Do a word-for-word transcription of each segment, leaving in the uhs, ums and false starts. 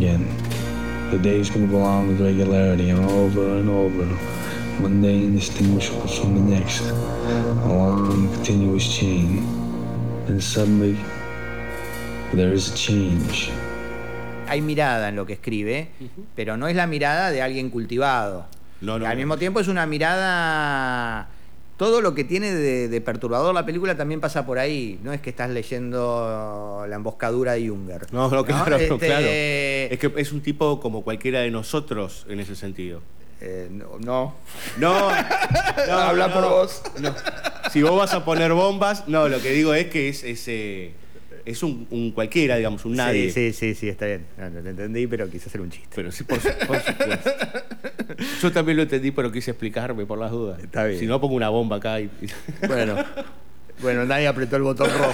again. The days move along with regularity and over and over, one day indistinguishable from the next, a long, continuous chain. And suddenly, there is a change. Hay mirada en lo que escribe, uh-huh. pero no es la mirada de alguien cultivado. No, no, al no. mismo tiempo es una mirada... Todo lo que tiene de, de perturbador la película también pasa por ahí. No es que estás leyendo La emboscadura de Junger. No, no, claro, ¿no? este... claro. Es que es un tipo como cualquiera de nosotros en ese sentido. Eh, no, no. No, no, habla no, por vos. No. Si vos vas a poner bombas, no, lo que digo es que es, es, eh, es un, un cualquiera, digamos, un nadie. Sí, sí, sí, sí, está bien. No, no lo entendí, pero quise hacer un chiste. Pero sí, por, por supuesto. Yo también lo entendí, pero quise explicarme por las dudas. Está bien. Si no, pongo una bomba acá y... Bueno, bueno, nadie apretó el botón rojo.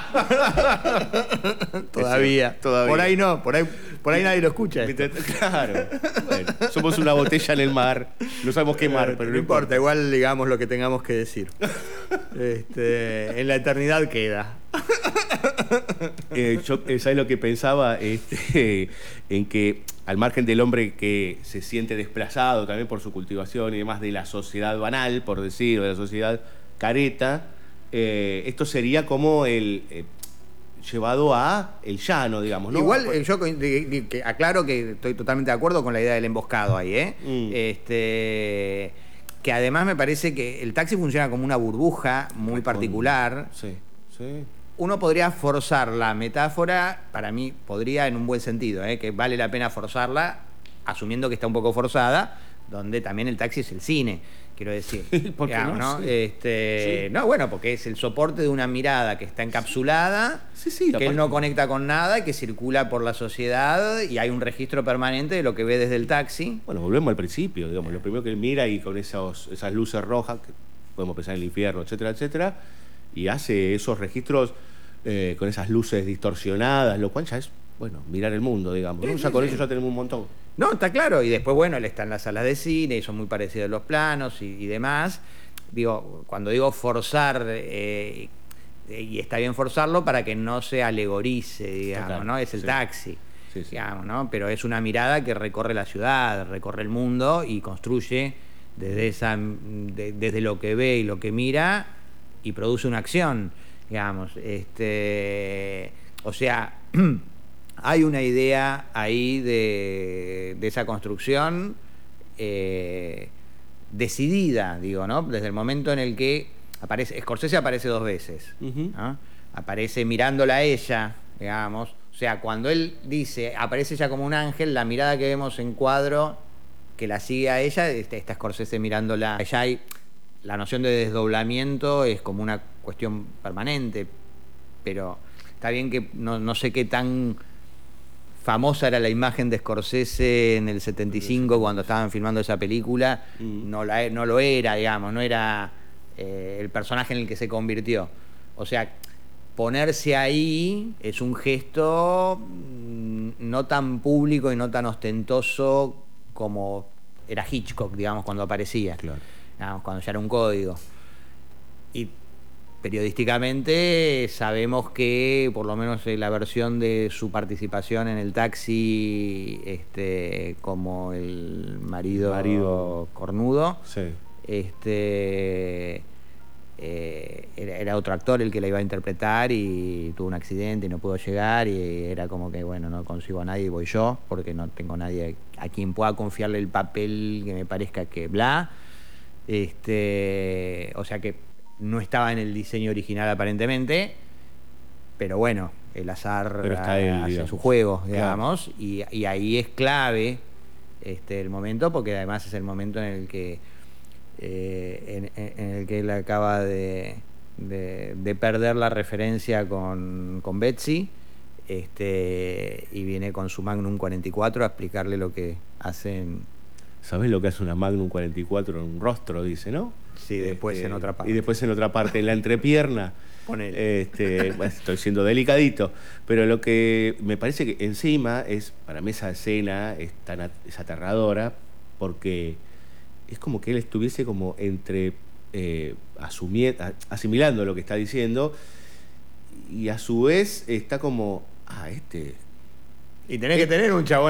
Todavía. Todavía. Por ahí no, por ahí, por ahí nadie lo escucha. Claro. Bueno, somos una botella en el mar. No sabemos qué mar, pero no, no importa, importa, igual digamos lo que tengamos que decir. Este, en la eternidad queda. Eh, yo, ¿sabes lo que pensaba? Este, en que al margen del hombre que se siente desplazado también por su cultivación y demás de la sociedad banal, por decir, de la sociedad careta, eh, esto sería como el eh, llevado a el llano, digamos, ¿no? Igual eh, yo que, que aclaro que estoy totalmente de acuerdo con la idea del emboscado ahí, ¿eh? Mm. Este, que además me parece que el taxi funciona como una burbuja muy particular. Sí, sí. Uno podría forzar la metáfora, para mí podría en un buen sentido, ¿eh? Que vale la pena forzarla, asumiendo que está un poco forzada, donde también el taxi es el cine, quiero decir. ¿Por qué digamos, no? ¿no? Sí. Este, Sí. no, bueno, porque es el soporte de una mirada que está encapsulada, sí, sí, que él no conecta con nada, que circula por la sociedad y hay un registro permanente de lo que ve desde el taxi. Bueno, volvemos al principio, digamos, lo primero que él mira y con esos, esas luces rojas, que podemos pensar en el infierno, etcétera, etcétera, y hace esos registros eh, con esas luces distorsionadas, lo cual ya es, bueno, mirar el mundo, digamos, ¿no? Sí, Ya sí, con sí. eso ya tenemos un montón. No, está claro, y después, bueno, él está en las salas de cine y son muy parecidos los planos y, y demás. Digo, cuando digo forzar, eh, y está bien forzarlo para que no se alegorice, digamos, Claro, ¿no? Es el sí. taxi, Sí, sí. digamos, ¿no? Pero es una mirada que recorre la ciudad, recorre el mundo y construye desde, esa, de, desde lo que ve y lo que mira y produce una acción, digamos. Este, o sea... Hay una idea ahí de, de esa construcción eh, decidida, digo, ¿no? Desde el momento en el que aparece, Scorsese aparece dos veces, Uh-huh. ¿no? Aparece mirándola a ella, digamos, o sea, cuando él dice, aparece ella como un ángel, la mirada que vemos en cuadro que la sigue a ella, está Scorsese mirándola. Allá hay la noción de desdoblamiento, es como una cuestión permanente, pero está bien que no, no sé qué tan famosa era la imagen de Scorsese en el setenta y cinco cuando estaban filmando esa película. Mm. No, la, no lo era, digamos, no era eh, el personaje en el que se convirtió. O sea, ponerse ahí es un gesto mmm, no tan público y no tan ostentoso como era Hitchcock, digamos, cuando aparecía. Claro. Digamos, cuando ya era un código. Y periodísticamente sabemos que, por lo menos en la versión de su participación en el taxi, este, como el marido, marido. cornudo, Sí. este, eh, era, era otro actor el que la iba a interpretar y tuvo un accidente y no pudo llegar y era como que, bueno, no consigo a nadie y voy yo, porque no tengo nadie a quien pueda confiarle el papel que me parezca que bla. Este, o sea que no estaba en el diseño original aparentemente, pero bueno, el azar pero está él, hace digamos. su juego, digamos, Claro. y, y ahí es clave este, el momento, porque además es el momento en el que eh, en, en el que él acaba de, de, de perder la referencia con, con Betsy, este, y viene con su Magnum cuarenta y cuatro a explicarle lo que hacen. ¿Sabés lo que hace una Magnum cuarenta y cuatro en un rostro? Dice, ¿no? Sí, después este, en otra parte. Y después en otra parte, en la entrepierna. Ponele. Este, bueno, estoy siendo delicadito. Pero lo que me parece que encima es, para mí esa escena es, tan, es aterradora porque es como que él estuviese como entre eh, asumiendo, asimilando lo que está diciendo y a su vez está como, ah, este... Y tenés que tener un chabón